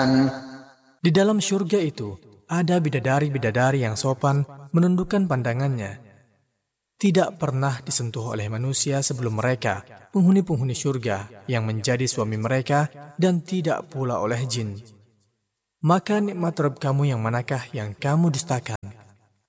Di dalam syurga itu ada bidadari-bidadari yang sopan menundukkan pandangannya. Tidak pernah disentuh oleh manusia sebelum mereka, penghuni-penghuni syurga yang menjadi suami mereka, dan tidak pula oleh jin. Maka nikmat Rabb kamu yang manakah yang kamu dustakan?